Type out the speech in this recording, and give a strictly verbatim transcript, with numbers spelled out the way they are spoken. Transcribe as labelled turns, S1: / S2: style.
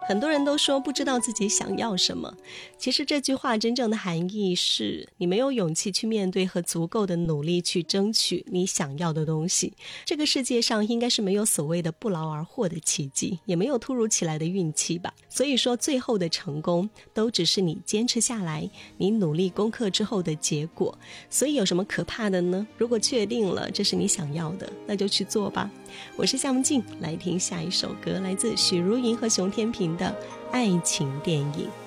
S1: 很多人都说不知道自己想要什么，其实这句话真正的含义是你没有勇气去面对和足够的努力去争取你想要的东西。这个世界上应该是没有所谓的不劳而获的奇迹，也没有突如其来的运气吧。所以说最后的成功都只是你坚持下来，你努力攻克之后的结果。所以有什么可怕的呢？如果确定了这是你想要的，那就去做吧。我是夏木静，来听下一首歌，来自许茹芸和熊天平的爱情电影。